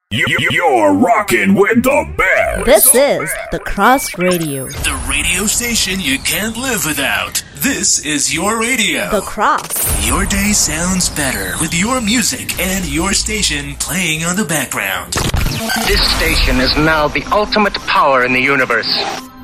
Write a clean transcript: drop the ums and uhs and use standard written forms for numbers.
You're rocking with the best. This is The Cross Radio. The radio station you can't live without. This is your radio. The Cross. Your day sounds better with your music and your station playing on the background. This station is now the ultimate power in the universe.